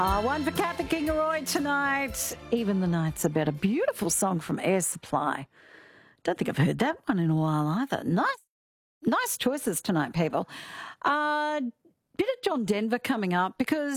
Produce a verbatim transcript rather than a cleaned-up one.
Uh, one for Kathy Kingaroy tonight. Even the Nights Are Better. Beautiful song from Air Supply. Don't think I've heard that one in a while either. Nice, nice choices tonight, people. Uh, bit of John Denver coming up because